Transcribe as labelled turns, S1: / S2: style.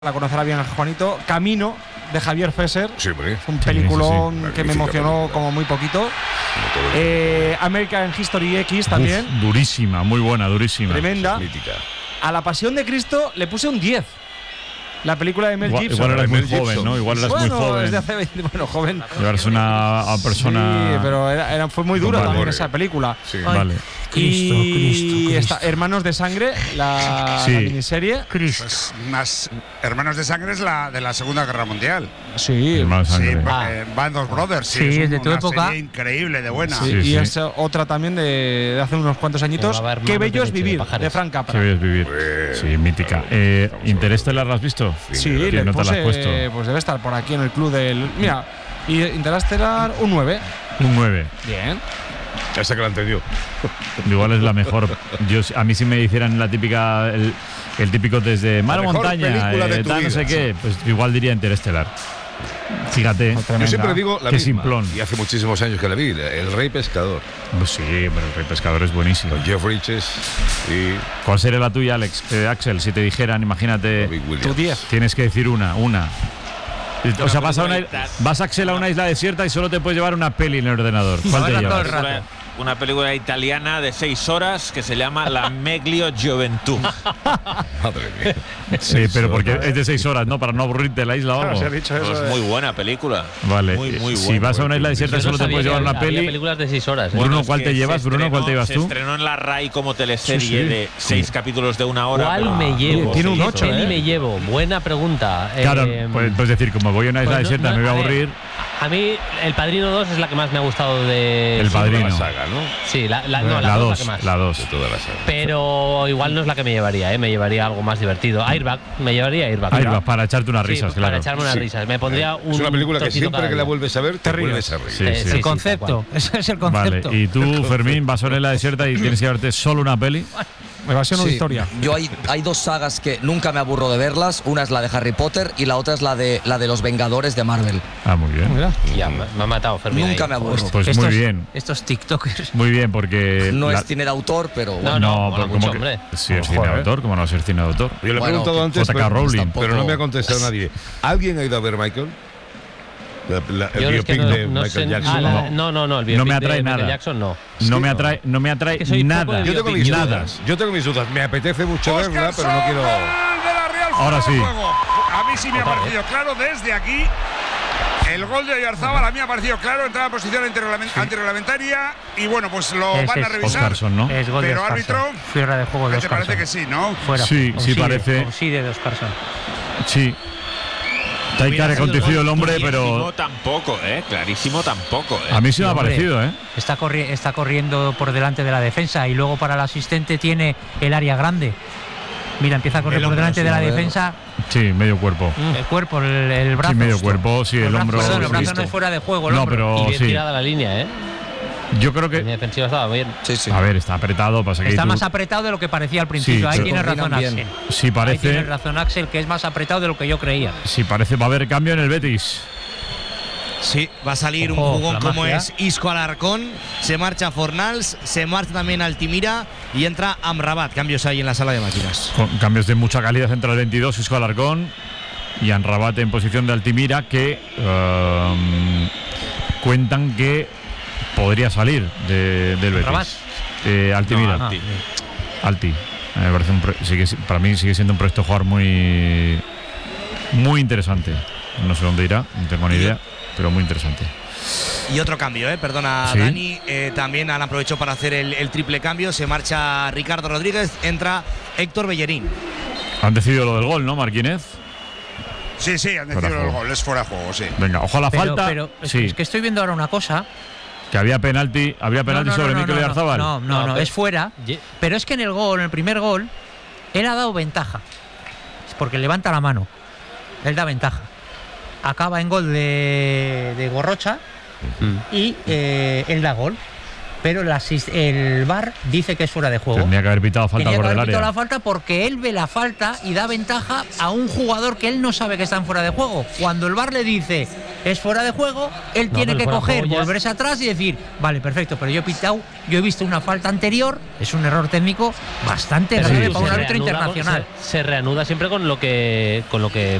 S1: La conocerá bien Juanito. Camino, de Javier Fesser.
S2: Sí, hombre.
S1: Un peliculón
S2: sí.
S1: que me emocionó como muy poquito. American History X también.
S3: Uf, durísima, muy buena, durísima.
S1: Tremenda.
S2: Mítica.
S1: A La Pasión de Cristo le puse un 10. La película de Mel Gibson.
S3: Igual eras muy
S2: Mel Gibson.
S3: joven, ¿no? Igual eras muy joven.
S1: Desde hace 20, joven.
S3: Llevarse una persona.
S1: Sí, pero fue muy dura
S3: Vale.
S1: también esa película.
S2: Sí.
S1: Ay,
S3: Vale.
S1: Y está Hermanos de Sangre, la miniserie.
S4: Pues más Hermanos de Sangre es la de la Segunda Guerra Mundial.
S1: Sí.
S3: Hermanos de
S4: Sí,
S3: Sangre.
S4: Band of Brothers.
S5: Sí, es de tu
S4: una
S5: época.
S4: serie increíble, de buena.
S1: Sí,
S3: Sí,
S1: y
S3: sí.
S1: es otra también de hace unos cuantos añitos.
S5: llamaba Hermanos
S1: Qué
S5: de
S1: bello es
S5: Leche, de
S1: vivir,
S5: Pajares.
S1: de Frank
S3: Qué
S1: Capra.
S3: bello es vivir.
S2: Pues,
S3: Sí, mítica. ¿Interstellar la has visto?
S1: Sí,
S3: ¿Qué
S1: le
S3: nota le has
S1: puse,
S3: puesto?
S1: pues debe estar por aquí en el club del. Mira, y Interstellar un 9.
S3: Un 9.
S1: Bien.
S2: esa que la entendió.
S3: Igual es la mejor. A mí si me hicieran la típica el típico desde mar o
S2: mejor
S3: montaña,
S2: película de tu
S3: tal, no
S2: vida.
S3: sé qué, pues igual diría Interestelar. Fíjate.
S2: Yo siempre digo la
S3: Qué
S2: misma.
S3: simplón.
S2: Y hace muchísimos años que la vi. El Rey Pescador.
S3: Pues sí, pero el Rey Pescador es buenísimo.
S2: Con Jeff Bridges y
S3: ¿Cuál sería la tuya, Axel? Si te dijeran, imagínate,
S2: Robbie Williams.
S1: Tu 10.
S3: tienes que decir una. O sea, vas Axel a una isla desierta y solo te puedes llevar una peli en el ordenador. ¿Cuál te
S5: Todo el
S3: llevas?
S5: rato.
S6: Una película italiana de 6 horas que se llama La Meglio Gioventù.
S2: Madre mía.
S3: Sí, pero porque es de 6 horas, ¿no? Para no aburrirte la isla o algo.
S1: Se ha dicho eso.
S6: Pues muy buena película.
S3: Vale.
S6: Muy, muy
S3: Si
S6: buena.
S3: vas a una isla desierta y
S5: Yo no
S3: solo te
S5: sabía
S3: puedes
S5: que
S3: llevar una
S5: había
S3: peli.
S5: películas de 6 horas.
S3: Bruno,
S6: es
S3: ¿cuál
S6: que
S3: te llevas?
S6: se
S3: Bruno, ¿cuál te llevas
S6: Se
S3: tú?
S6: estrenó en la RAI como teleserie
S3: Sí, sí.
S6: de 6 capítulos de 1 hora.
S5: ¿Cuál
S6: pero-
S5: me llevo?
S1: Tiene un
S5: ¿Qué
S1: 8,
S5: peli
S1: ¿eh?
S5: me llevo? Buena pregunta.
S3: Claro, puedes decir, como voy a una isla
S5: pues no-
S3: desierta,
S5: no-
S3: me voy a
S5: a ver,
S3: aburrir.
S5: A mí, El Padrino 2 es la que más me ha gustado de.
S3: El Padrino.
S2: La saga, ¿no?
S5: Sí, la
S3: La
S5: 2 la
S3: 2,
S5: que más.
S3: la 2.
S2: De toda la saga.
S5: Pero igual no es la que me llevaría, ¿eh? Me llevaría algo más divertido. Airbag, me llevaría Airbag.
S3: Ahí va, para echarte unas
S5: Sí,
S3: risas,
S5: para
S3: claro.
S5: echarme unas
S2: Sí.
S5: risas. Me pondría un.
S2: Es una película que
S5: trocito
S2: siempre
S5: cada
S2: que la
S5: día.
S2: vuelves a ver, te
S1: ríes.
S2: vuelves a reír.
S3: Sí, sí.
S5: sí,
S3: El
S5: concepto.
S1: Ese es el
S3: Vale,
S1: concepto.
S3: y tú, Fermín, vas a una isla desierta y tienes que llevarte solo una peli.
S1: Evasión o
S7: Sí,
S1: historia.
S7: Yo hay dos sagas que nunca me aburro de verlas. Una es la de Harry Potter y la otra es la de los Vengadores de Marvel.
S3: Ah, muy bien.
S1: Mira.
S5: Ya, me ha matado Fermín.
S7: Nunca
S5: ahí.
S7: me aburro.
S3: Pues muy bien.
S5: Estos TikTokers.
S3: Muy bien, porque.
S7: No es cine de autor, pero bueno.
S5: No, mola
S3: como
S5: mucho,
S3: que-
S5: hombre.
S3: Sí, es cine
S1: Joder.
S3: de autor, como no ser cine de autor.
S2: Yo le he
S7: Bueno,
S2: preguntado
S7: que
S2: antes,
S3: J.K.
S2: pero,
S3: Rowling.
S2: pero no me ha contestado nadie. ¿Alguien ha ido a ver Michael? El
S5: Yo es
S2: biopic
S5: que
S2: de
S5: no
S2: Michael
S5: sé.
S2: Jackson.
S5: No, el biopic
S3: No me atrae
S5: de Michael
S3: nada.
S5: Jackson no.
S3: No me atrae
S5: que soy poco
S3: nada.
S5: de
S2: Yo tengo mis
S3: Nada.
S2: dudas. Yo tengo mis dudas. Me apetece mucho verla, pero no quiero.
S4: De la Real
S3: Ahora
S4: fuera
S3: sí.
S4: de juego. A mí sí me ha parecido claro desde aquí. El gol de Oyarzábal a mí me ha parecido claro, entrada en posición antirreglamentaria y bueno, pues lo van a revisar.
S3: Oscarson, ¿no?
S5: Es gol de
S4: Pero
S5: Oscarson.
S4: árbitro,
S5: Fuera de juego de
S4: ¿qué te
S5: Oscarson.
S4: parece que sí, no?
S5: Fuera.
S3: Sí, sí parece.
S5: Sí, de Oscarson.
S3: Sí. Está que ha acontecido el hombre, pero.
S6: Clarísimo tampoco, clarísimo tampoco.
S3: A mí sí me ha
S8: Hombre,
S3: parecido, ¿eh?
S8: Está corriendo por delante de la defensa y luego para el asistente tiene el área grande. Mira, empieza a correr
S7: El
S8: por
S7: hombro,
S8: delante
S7: sí,
S8: de la
S7: a ver.
S8: defensa,
S3: Sí, medio cuerpo.
S8: el cuerpo, el brazo.
S3: Sí, medio cuerpo, sí, el
S8: brazo,
S3: hombro.
S8: perdón, el
S3: sí.
S8: brazo no es fuera de juego, el
S3: No,
S8: hombro.
S3: pero
S5: Y bien
S3: sí.
S5: tirada la línea, ¿eh?
S3: Yo creo
S5: La línea
S3: que.
S5: defensiva estaba bien.
S7: Sí, sí.
S3: A ver, está apretado, pasa que
S8: Está
S3: tú-
S8: más apretado de lo que parecía al principio.
S3: Sí,
S8: Ahí
S3: pero
S8: tiene razón
S7: combinan
S8: Axel.
S7: bien.
S3: Sí,
S8: Ahí
S3: parece.
S8: tiene razón Axel, que es más apretado de lo que yo creía.
S3: Sí, parece. Va a haber cambio en el Betis.
S9: Sí, va a salir
S8: Ojo,
S9: un jugón
S8: la
S9: como
S8: magia.
S9: es Isco Alarcón, se marcha Fornals, se marcha también Altimira y entra Amrabat. Cambios ahí en la sala de máquinas.
S3: Con cambios de mucha calidad entre el 22, Isco Alarcón y Amrabat en posición de Altimira, que cuentan que podría salir del Betis.
S8: ¿Amrabat?
S3: Altimira.
S6: No, Alti.
S3: Alti. Me parece para mí sigue siendo un proyecto jugar muy interesante. No sé dónde irá, no tengo ni idea, pero muy interesante.
S9: Y otro cambio, perdona
S3: Sí.
S9: Dani, también han aprovechado para hacer el triple cambio, se marcha Ricardo Rodríguez, entra Héctor Bellerín.
S3: Han decidido lo del gol, ¿no, Marquínez?
S4: Sí, sí, han
S3: Fuera
S4: decidido el
S3: juego.
S4: gol, es fuera de juego, sí.
S3: Venga, ojalá falta.
S8: Pero
S3: sí,
S8: es que estoy viendo ahora una cosa.
S3: que había penalti sobre Mikel Oyarzabal.
S8: No,
S5: pero-
S8: es fuera. Pero es que en el primer gol, él ha dado ventaja. Es porque levanta la mano. Él da ventaja. Acaba en gol de Gorrocha y él da gol. Pero el VAR dice que es fuera de juego.
S3: Tendría que haber pitado falta
S8: Tenía
S3: por
S8: que
S3: del
S8: haber pitado
S3: área.
S8: la falta porque él ve la falta y da ventaja a un jugador que él no sabe que está en fuera de juego. Cuando el VAR le dice es fuera de juego, él tiene
S5: pero
S8: que
S5: fuera de
S8: coger,
S5: juego ya-
S8: volverse atrás y decir, vale, perfecto, pero yo he pitado, yo he visto una falta anterior, es un error técnico bastante grave para un árbitro internacional.
S5: Se reanuda siempre con lo que